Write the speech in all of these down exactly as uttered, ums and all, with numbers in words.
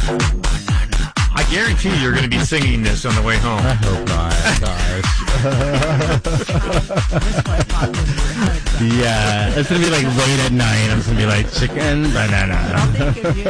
I guarantee you're going to be singing this on the way home. I hope not. Gosh. Yeah, it's going to be like late at night. I'm just going to be like, chicken, banana. I'll think of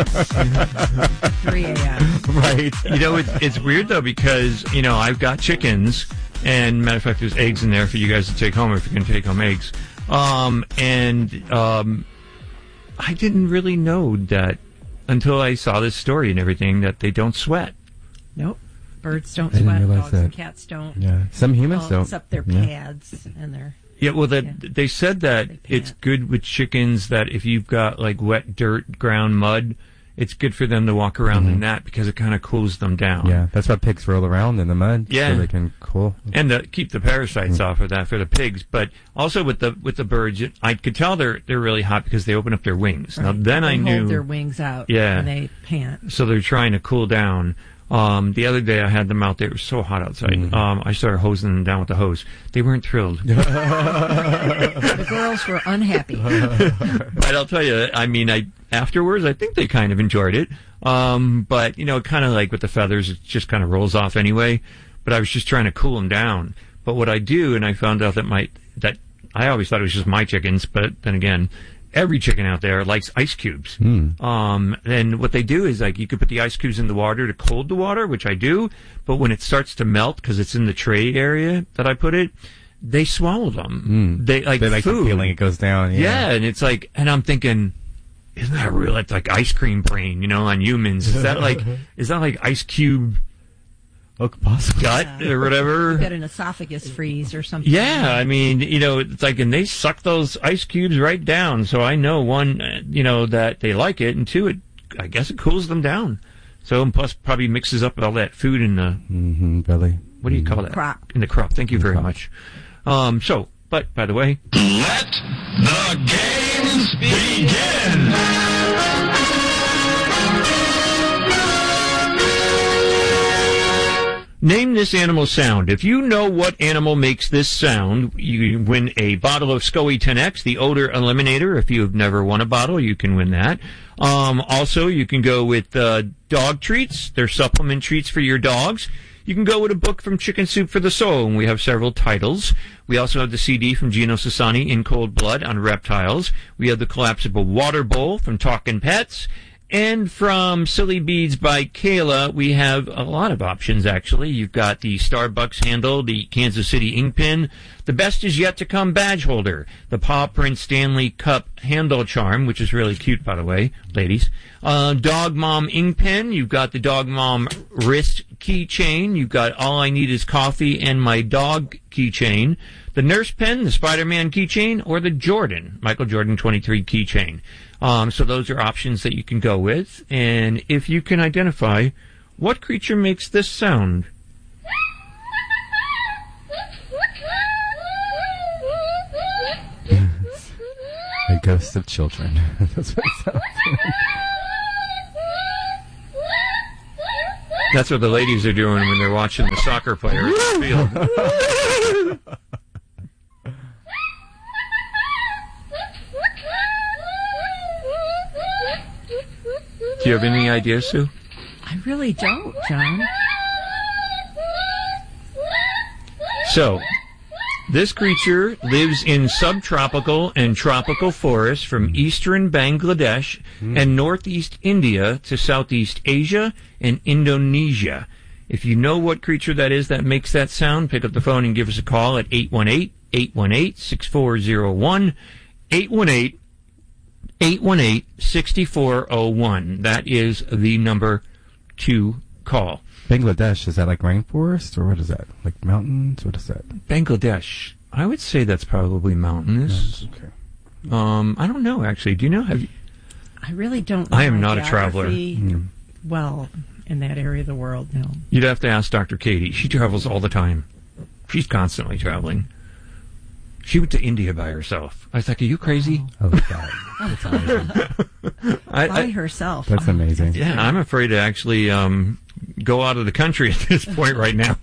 you. three a.m. Right. You know, it, it's weird, though, because, you know, I've got chickens, and matter of fact, there's eggs in there for you guys to take home if you can take home eggs. Um, and um, I didn't really know that until I saw this story and everything that they don't sweat. Nope. Birds don't I didn't sweat. realize Dogs that. and cats don't. Yeah, some humans Well, don't. Except their Yeah. pads and their... Yeah, well, that Yeah. they said that They it's can't. good with chickens that if you've got like wet dirt, ground, mud, it's good for them to walk around in that because it kind of cools them down. Yeah, that's why pigs roll around in the mud. Yeah. So they can cool. And to keep the parasites off of that for the pigs, but also with the with the birds, it, I could tell they're they're really hot because they open up their wings. Now Right. then they I hold knew, their wings out Yeah. when they pant. so they're trying to cool down. Um, the other day I had them out there. It was so hot outside. Mm-hmm. Um, I started hosing them down with the hose. They weren't thrilled. The girls were unhappy. But I'll tell you, I mean, I afterwards, I think they kind of enjoyed it. Um, but, you know, kind of like with the feathers, it just kind of rolls off anyway. But I was just trying to cool them down. But what I do, and I found out that my, that I always thought it was just my chickens, but then again, every chicken out there likes ice cubes. Um, and what they do is like you could put the ice cubes in the water to cold the water, which I do. But when it starts to melt, because it's in the tray area that I put it, they swallow them. They like They like food. the feeling it goes down. Yeah. Yeah. and it's like, and I'm thinking, isn't that real? It's like ice cream brain, you know, on humans. Is that like, is that like ice cube Oh, possibly. gut or whatever? You got an esophagus freeze or something. Yeah, I mean, you know, it's like, and they suck those ice cubes right down. So I know, one, uh, you know, that they like it, and two, it, I guess it cools them down. So, and plus probably mixes up with all that food in the, Mm-hmm, belly. what do you call that? Crop. In the crop. Thank you very crop. much. Um, so, but, by the way, Let the games begin! name this animal sound. If you know what animal makes this sound, you win a bottle of SCOE ten X, the odor eliminator. If you've never won a bottle, you can win that. Um, also, you can go with uh, dog treats. They're supplement treats for your dogs. You can go with a book from Chicken Soup for the Soul, and we have several titles. We also have the C D from Gino Sassani, In Cold Blood, on reptiles. We have the collapsible water bowl from Talkin' Pets. And from Silly Beads by Kayla, we have a lot of options, actually. You've got the Starbucks handle, the Kansas City ink pen, the Best Is Yet to Come badge holder, the Paw Print Stanley Cup handle charm, which is really cute, by the way, ladies. Uh, Dog Mom ink pen. You've got the Dog Mom wrist keychain. You've got All I Need Is Coffee and My Dog keychain. The Nurse pen, the Spider-Man keychain, or the Jordan, Michael Jordan twenty-three keychain. Um, so those are options that you can go with. And if you can identify what creature makes this sound. A ghost of children. That's what it sounds like. That's what the ladies are doing when they're watching the soccer player at the field. Do you have any ideas, Sue? I really don't, John. So, this creature lives in subtropical and tropical forests from eastern Bangladesh and northeast India to southeast Asia and Indonesia. If you know what creature that is that makes that sound, pick up the phone and give us a call at eight one eight, eight one eight, six four zero one, eight one eight, eight one eight, six four zero one. That is the number to call. Bangladesh, is that like rainforest or what is that? Like mountains? What is that? Bangladesh. I would say that's probably mountainous. Okay. Um, I don't know, actually. Do you know? Have you? I really don't know I am my not a traveler. geography well in that area of the world, no. You'd have to ask Doctor Katie. She travels all the time. She's constantly traveling. She went to India by herself. I was like, are you crazy? Oh, God. That's amazing. I, By I, herself. That's amazing. yeah, I'm afraid to actually um, go out of the country at this point right now.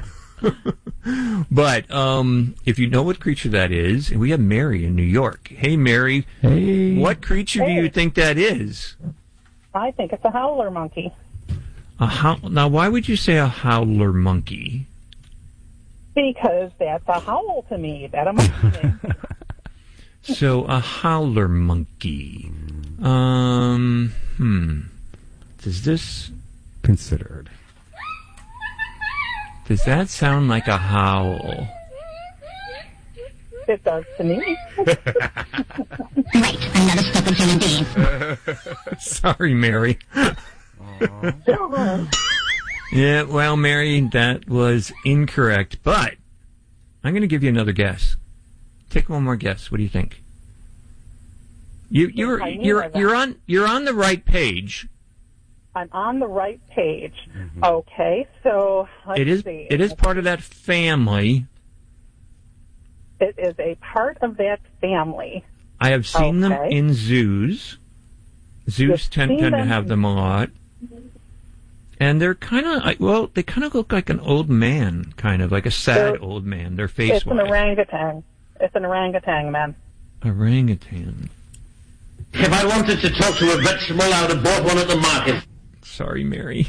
But um, if you know what creature that is, we have Mary in New York. Hey, Mary. Hey. What creature do you think that is? I think it's a howler monkey. A how- now, why would you say a howler monkey? Because that's a howl to me. That a monkey. So, a howler monkey. Um, hmm. Does this... Considered. Does that sound like a howl? It does to me. Right, I'm not a stupid human being. Sorry, Mary. Yeah, well, Mary, that was incorrect. But I'm going to give you another guess. Take one more guess. What do you think? You, you're you're you're on you're on the right page. I'm on the right page. Mm-hmm. Okay, so let's it is see. It is part of that family. It is a part of that family. I have seen okay. them in zoos. Zoos tend, tend to have them a lot. And they're kind of, well, they kind of look like an old man, kind of, like a sad they're, old man, their face-wise. It's an orangutan. It's an orangutan, man. Orangutan. If I wanted to talk to a vegetable, I would have bought one at the market. Sorry, Mary.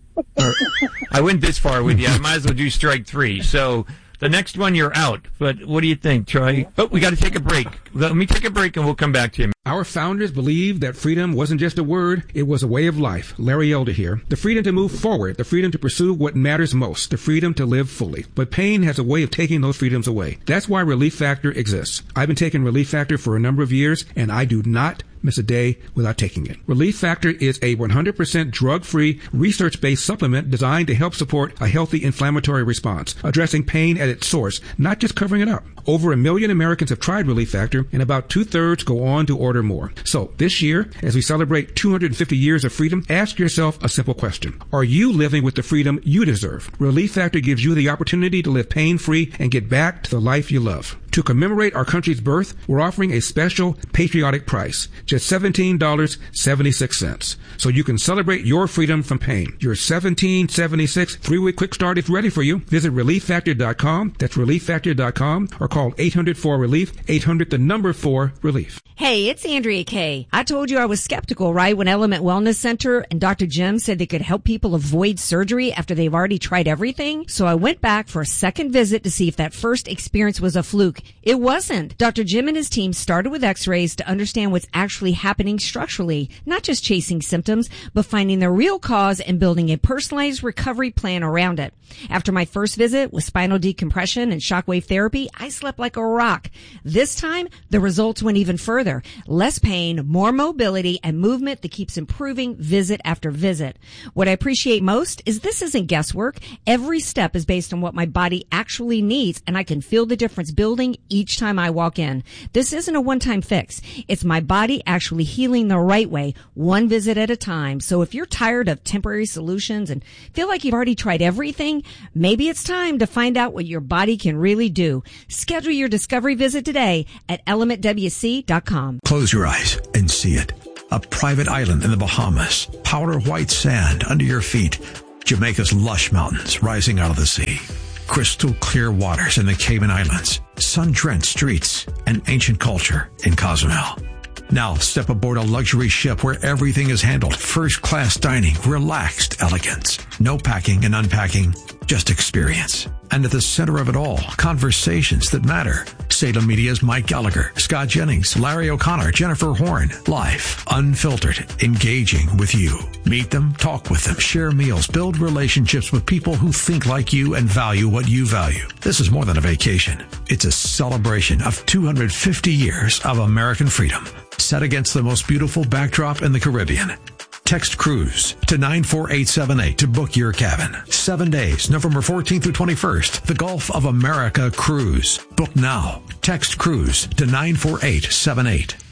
I went this far with you. I might as well do strike three. So the next one, you're out. But what do you think, Troy? Oh, we got to take a break. Let me take a break, and we'll come back to you. Our founders believed that freedom wasn't just a word, it was a way of life. Larry Elder here. The freedom to move forward, the freedom to pursue what matters most, the freedom to live fully. But pain has a way of taking those freedoms away. That's why Relief Factor exists. I've been taking Relief Factor for a number of years, and I do not miss a day without taking it. Relief Factor is a one hundred percent drug-free, research-based supplement designed to help support a healthy inflammatory response, addressing pain at its source, not just covering it up. Over a million Americans have tried Relief Factor, and about two-thirds go on to order more. So this year, as we celebrate two hundred fifty years of freedom, ask yourself a simple question. Are you living with the freedom you deserve? Relief Factor gives you the opportunity to live pain-free and get back to the life you love. To commemorate our country's birth, we're offering a special patriotic price, just seventeen dollars and seventy-six cents. So you can celebrate your freedom from pain. Your seventeen dollars and seventy-six cents three-week quick start is ready for you. Visit relief factor dot com. That's relief factor dot com, or call eight hundred four relief, eight hundred the number four relief. Hey, it's Andrea Kay. I told you I was skeptical, right, when Element Wellness Center and Doctor Jim said they could help people avoid surgery after they've already tried everything. So I went back for a second visit to see if that first experience was a fluke. It wasn't. Doctor Jim and his team started with x-rays to understand what's actually happening structurally, not just chasing symptoms, but finding the real cause and building a personalized recovery plan around it. After my first visit with spinal decompression and shockwave therapy, I slept like a rock. This time, the results went even further. Less pain, more mobility, and movement that keeps improving visit after visit. What I appreciate most is this isn't guesswork. Every step is based on what my body actually needs, and I can feel the difference building each time I walk in. This isn't a one-time fix. It's my body actually healing the right way, one visit at a time. So if you're tired of temporary solutions and feel like you've already tried everything, maybe it's time to find out what your body can really do. Schedule your discovery visit today at element w c dot com. Close your eyes and see it. A private island in the Bahamas. Powder white sand under your feet. Jamaica's lush mountains rising out of the sea. Crystal clear waters in the Cayman Islands. Sun-drenched streets and ancient culture in Cozumel. Now step aboard a luxury ship where everything is handled. First-class dining, relaxed elegance. No packing and unpacking, just experience. And at the center of it all, conversations that matter. Salem Media's Mike Gallagher, Scott Jennings, Larry O'Connor, Jennifer Horn. Life, unfiltered, engaging with you. Meet them, talk with them, share meals, build relationships with people who think like you and value what you value. This is more than a vacation. It's a celebration of two hundred fifty years of American freedom, set against the most beautiful backdrop in the Caribbean. Text cruise to nine four eight seven eight to book your cabin. Seven days, November fourteenth through twenty-first. The Gulf of America Cruise. Book now. Text cruise to nine four eight seven eight.